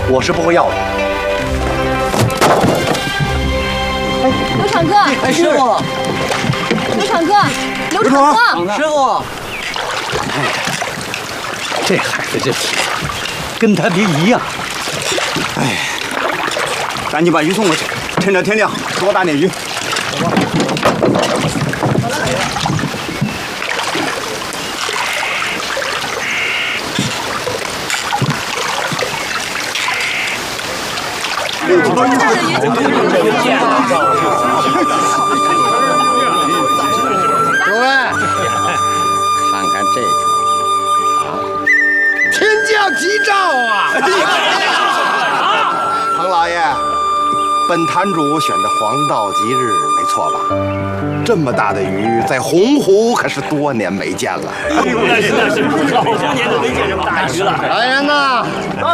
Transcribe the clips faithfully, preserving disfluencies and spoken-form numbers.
我是不会要的。 哎，刘闯哥， 哎，师傅， 刘闯哥，刘闯哥， 师傅。 哎，这孩子这体格，跟他爹一样。哎，赶紧把鱼送过去，趁着天亮多打点鱼。走吧。 诸位，看看这条啊，天降吉兆啊！ 彭老爷，本坛主选的黄道吉日没错吧？这么大的鱼，在洪湖可是多年没见了。 那是那是，好多年都没见这么大鱼了。 来人呐！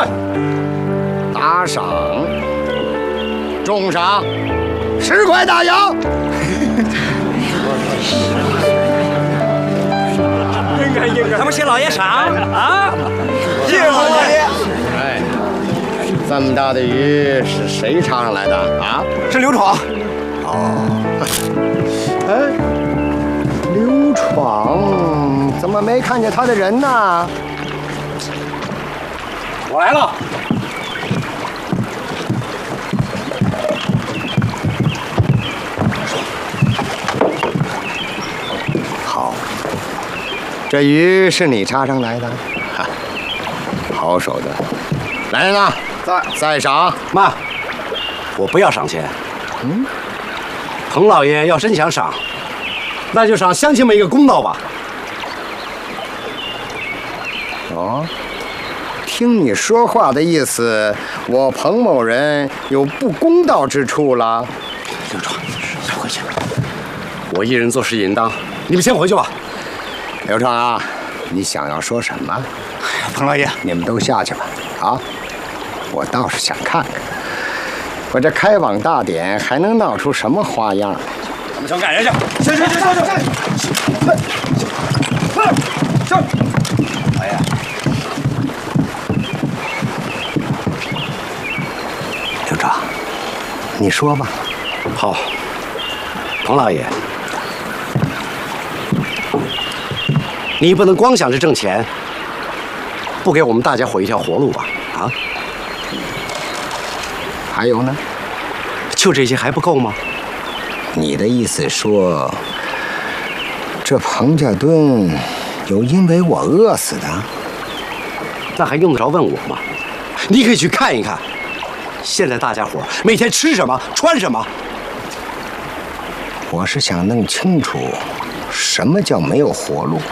打赏，重赏十块大洋。 应该应该，还不谢老爷赏啊？ 谢谢彭老爷。 哎，这么大的鱼是谁插上来的啊？ 是刘闯。 哦，哎，刘闯怎么没看见他的人呢？ 我来了。 好，这鱼是你插上来的，哈，好手的。来人呐， 在再赏。 妈，我不要赏钱。 嗯， 彭老爷要真想赏，那就赏乡亲们一个公道吧。 哦，听你说话的意思，我彭某人有不公道之处了。 刘闯，先回去。我一人做事应当，你们先回去吧。 刘闯啊，你想要说什么？ 彭老爷， 你们都下去吧。啊，我倒是想看看，我这开网大典还能闹出什么花样来。 咱们想赶人去。 行行行行行行。上。 老爷， 刘闯，你说吧。 好，彭老爷，你不能光想着挣钱，不给我们大家伙一条活路吧？啊？ 还有呢？ 就这些还不够吗？ 你的意思说，这彭家墩有因为我饿死的？ 那还用得着问我吗？你可以去看一看，现在大家伙每天吃什么、穿什么。 我是想弄清楚，什么叫没有活路。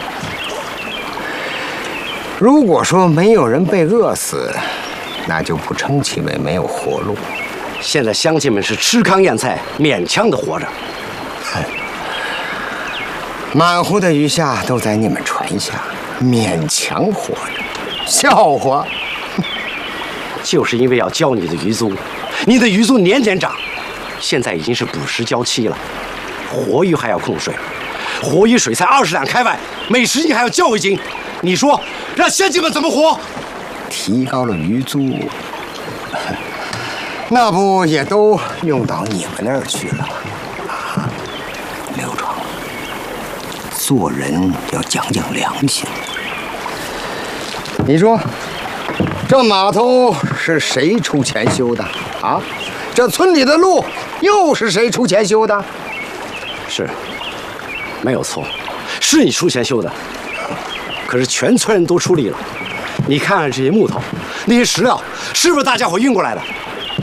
如果说没有人被饿死，那就不称其为没有活路。 现在乡亲们是吃糠咽菜，勉强的活着。 满湖的鱼虾都在你们船下，勉强活着，笑话！ 就是因为要交你的鱼租，你的鱼租年年涨，现在已经是捕食交期了。活鱼还要控水，活鱼水才二十两开外，每十斤还要交一斤。你说让乡亲们怎么活？ 提高了鱼租，那不也都用到你们那儿去了吗？啊，刘闯，做人要讲讲良心。你说，这码头是谁出钱修的啊？这村里的路又是谁出钱修的？ 是，没有错，是你出钱修的。可是全村人都出力了，你看看这些木头，那些石料，是不是大家伙运过来的？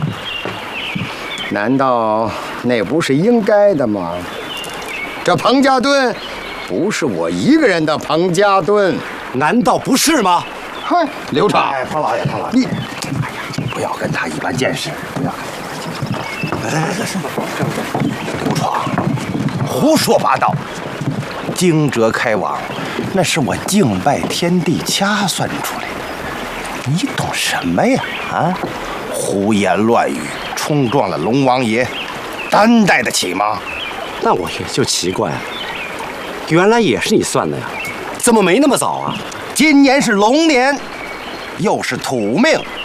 难道那不是应该的吗？这彭家墩不是我一个人的彭家墩， 难道不是吗？ 嗨，刘闯， 哎，彭老爷，彭老爷， 你不要跟他一般见识，不要跟他一般见识。来来来，是刘闯，胡说八道！惊蛰开网，那是我敬拜天地掐算出来的。你懂什么呀？啊，胡言乱语，冲撞了龙王爷，担待得起吗？ 那我也就奇怪了，原来也是你算的呀？怎么没那么早啊？ 今年是龙年，又是土命，